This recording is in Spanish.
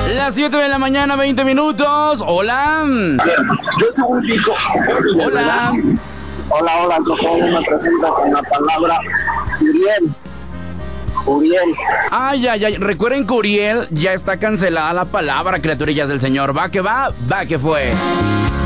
Las 7 de la mañana, 20 minutos. Hola. Yo según digo, Hola. hola, socorro, me presento con la palabra Uriel. Ay. Recuerden que Uriel ya está cancelada la palabra, criaturillas del Señor. Va que fue.